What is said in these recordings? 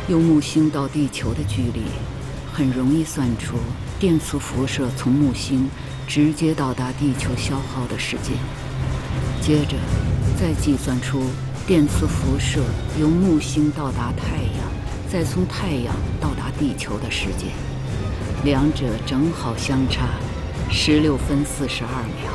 由木星到地球的距离，很容易算出电磁辐射从木星直接到达地球消耗的时间。接着，再计算出电磁辐射由木星到达太阳，再从太阳到达地球的时间，两者正好相差16分42秒。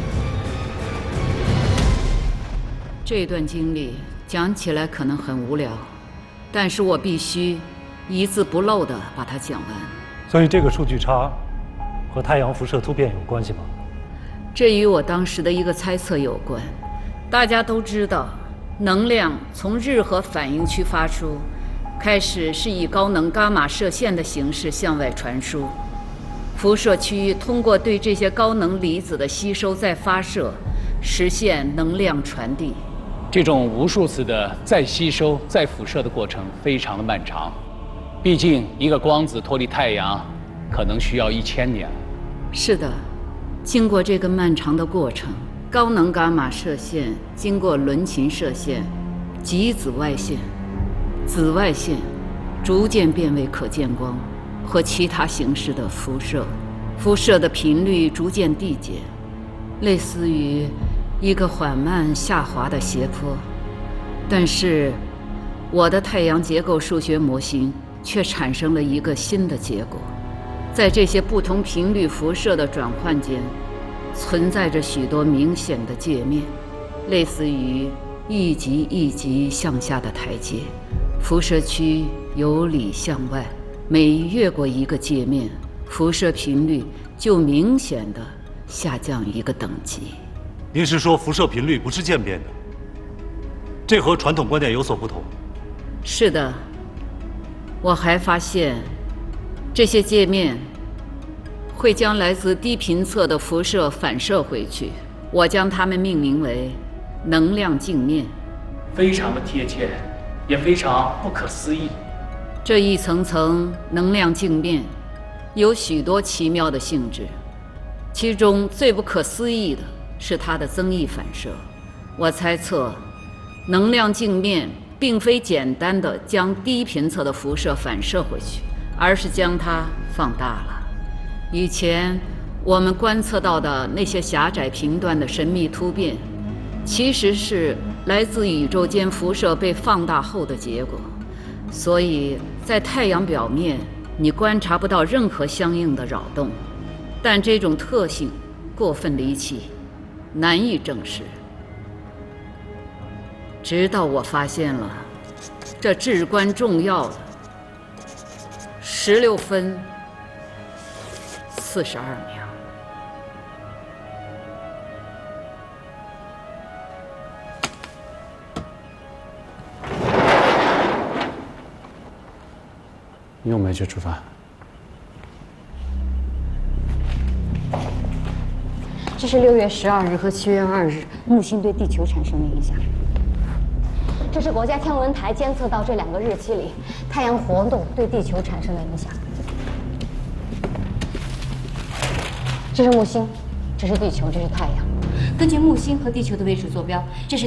这段经历讲起来可能很无聊，但是我必须一字不漏地把它讲完。 所以这个数据差和太阳辐射突变有关系吗？ 这与我当时的一个猜测有关。大家都知道，能量从日核反应区发出，开始是以高能伽马射线的形式向外传输，辐射区通过对这些高能离子的吸收再发射，实现能量传递。 这种无数次的再吸收、再辐射的过程非常的漫长，毕竟一个光子脱离太阳可能需要1000年。 是的，经过这个漫长的过程，高能伽马射线经过伦琴射线、极紫外线、紫外线，逐渐变为可见光和其他形式的辐射，辐射的频率逐渐递减，类似于一个缓慢下滑的斜坡。但是我的太阳结构数学模型却产生了一个新的结果，在这些不同频率辐射的转换间存在着许多明显的界面，类似于一级一级向下的台阶，辐射区由里向外，每越过一个界面，辐射频率就明显地下降一个等级。 您是说辐射频率不是渐变的？这和传统观点有所不同。 是的，我还发现，这些界面会将来自低频侧的辐射反射回去，我将它们命名为能量镜面。 非常的贴切，也非常不可思议。 这一层层能量镜面有许多奇妙的性质，其中最不可思议的是它的增益反射。我猜测，能量镜面并非简单地将低频侧的辐射反射回去，而是将它放大了。以前我们观测到的那些狭窄频段的神秘突变，其实是来自宇宙间辐射被放大后的结果。所以在太阳表面，你观察不到任何相应的扰动，但这种特性过分离奇，难以证实。直到我发现了这至关重要的16分42秒。 你有没有去吃饭？ 这是6月12日和7月2日木星对地球产生的影响。这是国家天文台监测到这2个日期里太阳活动对地球产生的影响。这是木星，这是地球，这是太阳。根据木星和地球的位置坐标，这是